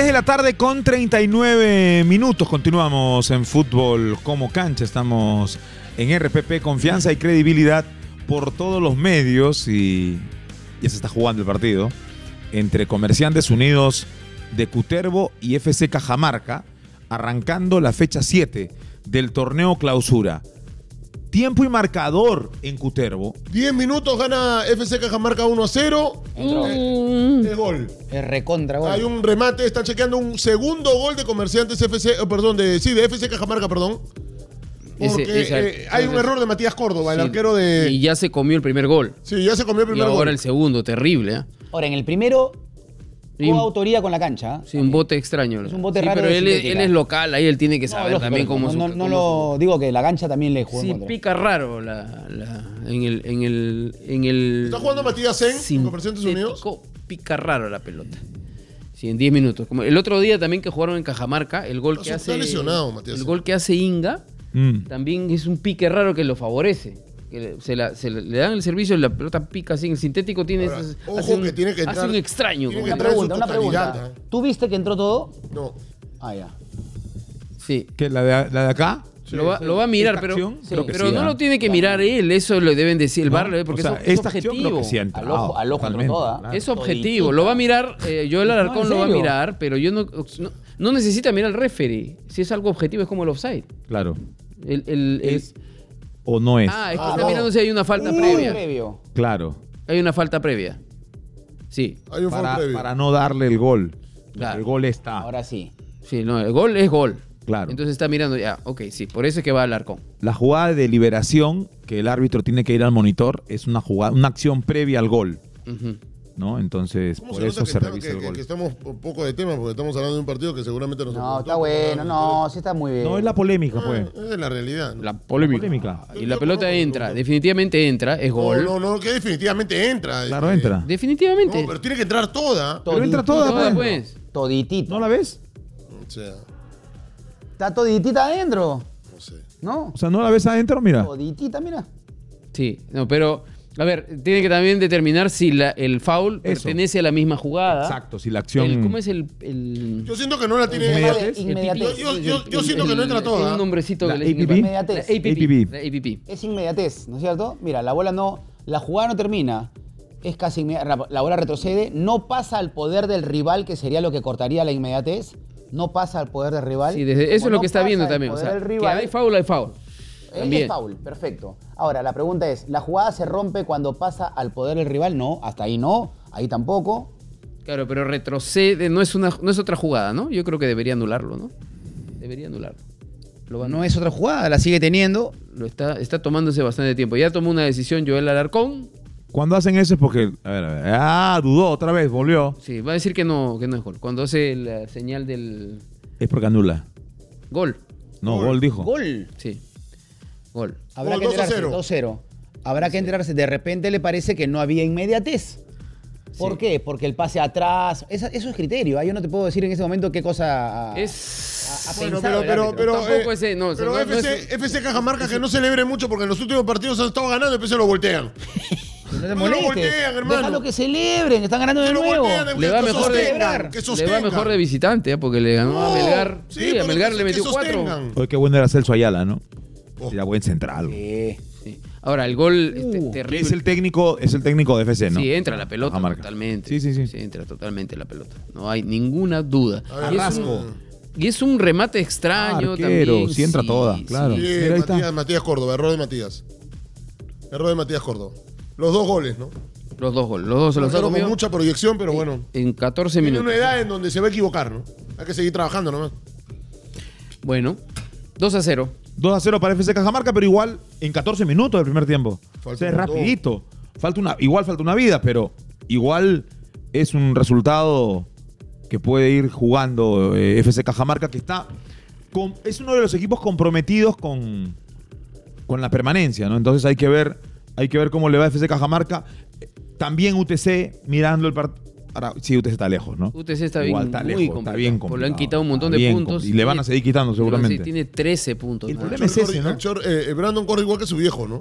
de la tarde con 39 minutos. Continuamos en Fútbol como Cancha. Estamos en RPP, confianza y credibilidad por todos los medios. Y ya se está jugando el partido entre Comerciantes Unidos de Cutervo y FC Cajamarca, arrancando la fecha 7 del torneo clausura. Tiempo y marcador en Cutervo. 10 minutos, gana FC Cajamarca 1-0. Es gol. Es recontra gol. Hay un remate, están chequeando un segundo gol de Comerciantes FC, de FC Cajamarca, perdón. Porque hay un error de Matías Córdoba, el arquero de... Y ya se comió el primer gol. Sí, ya se comió el primer gol. Y ahora el segundo, terrible, ¿eh? Ahora, en el primero, coautoría con la cancha. Sí, un bote extraño. Es un bote raro. Pero él es local, ahí él tiene que saber lógico, también cómo... No lo digo que la cancha también le jugó en Sí, contra. pica raro en el ¿Está jugando Matías Sen en Comerciantes Unidos? Pica raro la pelota. Sí, en 10 minutos. Como el otro día también que jugaron en Cajamarca, el gol que hace... Está lesionado, Matías. El gol que hace Inga también es un pique raro que lo favorece. Que le dan el servicio y la pelota pica así. En el sintético tiene... Ahora, ojo que tiene que entrar... Hace un extraño. Tiene que Una entrar en su pregunta. totalidad, ¿Tú viste que entró todo? No. Ah, ya. Sí. ¿Qué, la de acá? Sí, lo va a mirar, ¿Esta pero, acción? Creo que pero sí, no ¿ah? lo tiene que mirar él, eso lo deben decir el ¿No? VAR, porque O sea, eso es esta acción objetivo. creo que sí ha entrado, Al ojo entró toda. claro. Es objetivo, lo va a mirar, Joel Alarcón ¿en lo va a serio? mirar, pero yo no necesita mirar al referee. Si es algo objetivo es como el offside. Claro. Es ¿O no es? que está no. mirando si hay una falta previa. Previo. Claro. Hay una falta previa. Sí, Hay un foul previo. Para no darle el gol. Claro. El gol está. Ahora sí. sí, no, el gol es gol. Claro. Entonces está mirando ya, ok, sí, por eso es que va al Alarcón. La jugada de liberación que el árbitro tiene que ir al monitor es una jugada, una acción previa al gol, Ujú. ¿no? Entonces, ¿Cómo por se eso nota se que revisa el gol. que estamos un poco de tema porque estamos hablando de un partido que seguramente nos No, importó, está bueno. porque No, sí está muy bien. No, es la polémica, pues. Es la realidad. ¿no? La polémica. Y la pelota entra, definitivamente entra, es gol. No, que definitivamente entra. Claro, entra. Definitivamente. No, pero tiene que entrar toda. Pero entra toda, Toda, pues. pues. Toditita. ¿No la ves? O sea, Está toditita adentro. no sé. ¿No? O sea, ¿no la ves adentro? Mira. Toditita, mira. Sí, no, pero, a ver, tiene que también determinar si el foul Eso. pertenece a la misma jugada. Exacto, si la acción... ¿Cómo es el Yo siento que no la tiene. Inmediatez. Inmediatez. Yo siento que no entra toda. Tiene un nombrecito La que le APP. Inmediatez. La APP. La APP. Es inmediatez, ¿no es cierto? Mira, la bola no... La jugada no termina. Es casi inmediata. La bola retrocede. No pasa al poder del rival, que sería lo que cortaría la inmediatez. No pasa al poder del rival. Sí, eso es Como lo no que está viendo pasa al también. O poder sea, del que rival, hay foul, hay foul. También. es foul, perfecto. Ahora, la pregunta es, ¿la jugada se rompe cuando pasa al poder del rival? No, hasta ahí no, ahí tampoco. Claro, pero retrocede, no es otra jugada, ¿no? Yo creo que debería anularlo, ¿no? Debería anularlo. No es otra jugada, la sigue teniendo. Lo está tomándose bastante tiempo. Ya tomó una decisión Joel Alarcón. Cuando hacen eso es porque... A ver. Dudó otra vez, volvió. Sí, va a decir que no es gol. Cuando hace la señal del Es porque anula. gol. No, gol dijo. Gol. Sí. Gol. Habrá Gol, que enterarse, 2-0. 2-0. Habrá que enterarse. De repente le parece que no había inmediatez. ¿Por Sí. qué? Porque el pase atrás... Eso es criterio. ¿Ah? Yo no te puedo decir en ese momento qué cosa... Es... a Bueno, pensar el pero, árbitro. Tampoco ese, no, pero no FC Cajamarca que no celebre mucho porque en los últimos partidos han estado ganando y después se lo voltean. No te No lo molestes. voltean, hermano. Déjalo que celebren, están ganando de Se lo nuevo. voltean, Le va que mejor de- sostengan, que Le va sostengan. mejor de visitante, porque le ganó a Melgar. Sí, Sí, a pero Melgar que- le metió que 4. sostengan. Oye, qué bueno era Celso Ayala, ¿no? Oh. Era buen central. Sí. Sí. Ahora, el gol Que terrible. es el técnico de FC, ¿no? Sí, entra la pelota Cajamarca. totalmente. Sí. entra totalmente la pelota. No hay ninguna duda. A ver, Y es Carrasco. Y es un remate extraño Arquero, también. sí entra toda, claro. Sí, Mira, ahí está. Matías Córdoba, error de Matías. Error de Matías Córdoba. Los dos goles, ¿no? Los dos goles. Los dos se los ha Arquero con comido mucha proyección, pero bueno. en 14 Tiene minutos. una edad en donde se va a equivocar, ¿no? Hay que seguir trabajando nomás. Bueno, 2-0. 2-0 para FC Cajamarca, pero igual en 14 minutos del primer tiempo. Falta O sea, es un montón. rapidito. Igual falta una vida, pero igual es un resultado que puede ir jugando FC Cajamarca, que es uno de los equipos comprometidos con la permanencia, ¿no? Entonces hay que ver cómo le va a FC Cajamarca. También UTC mirando el partido. Ahora, sí, UTC está lejos, ¿no? UTC está bien, Igual está muy lejos, complicado. está bien Pues complicado. le han quitado un montón Está de bien puntos. complicado. Y le van a seguir quitando seguramente. Sí, tiene 13 puntos. El nada problema más. es ese, ¿no? Brandon corre igual que su viejo, ¿no?